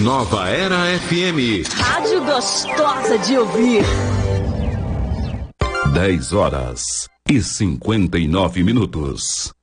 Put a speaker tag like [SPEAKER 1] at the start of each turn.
[SPEAKER 1] Nova Era FM.
[SPEAKER 2] Rádio gostosa de ouvir.
[SPEAKER 1] 10 horas e 59 minutos.